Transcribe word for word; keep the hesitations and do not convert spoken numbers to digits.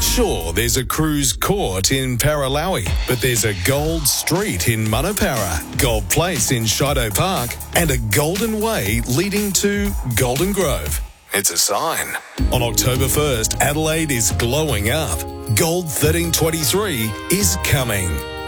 Sure, there's a cruise court in Paralawi, but there's a gold street in Manapara, Gold Place in Shido Park, and a golden way leading to Golden Grove. It's a sign. On October first, Adelaide is glowing up. Gold thirteen twenty-three is coming.